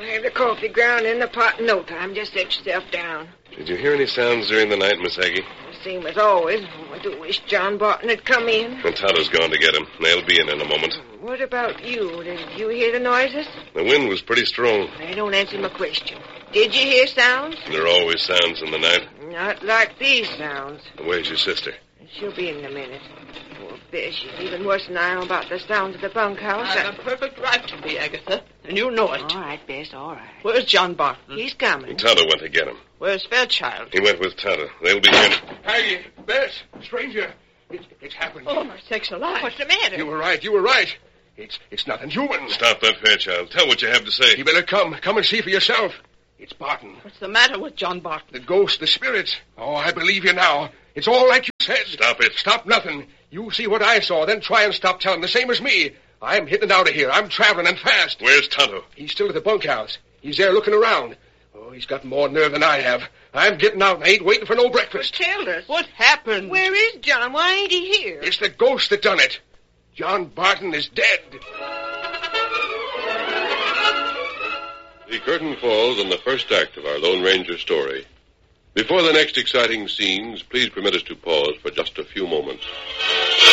have the coffee ground in the pot in no time. Just set yourself down. Did you hear any sounds during the night, Miss Aggie? Same as always. I do wish John Barton had come in. And Tonto's gone to get him. They'll be in a moment. What about you? Did you hear the noises? The wind was pretty strong. They don't answer my question. Did you hear sounds? There are always sounds in the night. Not like these sounds. Where's your sister? She'll be in a minute. Poor Bess, she's even worse than I am about the sounds of the bunkhouse. I have a perfect right to be, Agatha, and you know it. All right, Bess, all right. Where's John Barton? He's coming. Tonto went to get him. Where's Fairchild? He went with Tonto. They'll be here. Aggie, Bess, stranger. It's happened. Oh, my sakes alive. What's the matter? You were right. It's nothing human. Stop that, Fairchild. Tell what you have to say. You better come and see for yourself. It's Barton. What's the matter with John Barton? The ghost, the spirits. Oh, I believe you now. It's all like you said. Stop it. Stop nothing. You see what I saw, then try and stop telling the same as me. I'm hitting out of here. I'm traveling and fast. Where's Tonto? He's still at the bunkhouse. He's there looking around. Oh, he's got more nerve than I have. I'm getting out and ain't waiting for no breakfast. Tell us. What happened? Where is John? Why ain't he here? It's the ghost that done it. John Barton is dead. The curtain falls on the first act of our Lone Ranger story. Before the next exciting scenes, please permit us to pause for just a few moments.